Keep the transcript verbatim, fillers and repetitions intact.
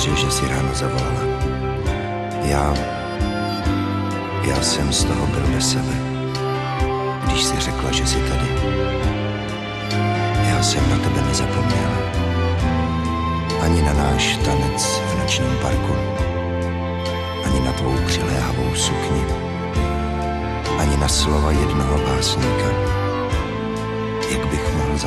dobře, že si ráno zavolala. Já... Já jsem z toho byl bez sebe, když si řekla, že jsi tady. Já jsem na tebe nezapomněl. Ani na náš tanec v nočním parku. Ani na tvou přiléhavou sukni. Ani na slova jednoho básníka. Jak bych mohl